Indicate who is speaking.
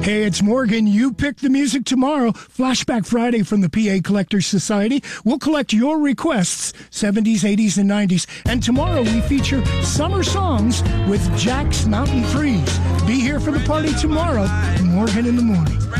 Speaker 1: Hey, it's Morgan. You pick the music tomorrow. Flashback Friday from the PA Collectors Society. We'll collect your requests, 70s, 80s, and 90s. And tomorrow we feature summer songs with Jack's Mountain Freeze. Be here for the party tomorrow. Morgan in the morning.